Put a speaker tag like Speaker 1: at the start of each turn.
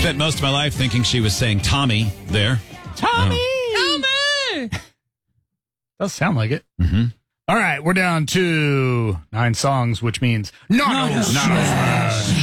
Speaker 1: spent most of my life thinking she was saying Tommy there.
Speaker 2: Tommy!
Speaker 3: Tommy!
Speaker 2: Does sound like it.
Speaker 1: Mm-hmm.
Speaker 2: All right, we're down to 9 songs, which means not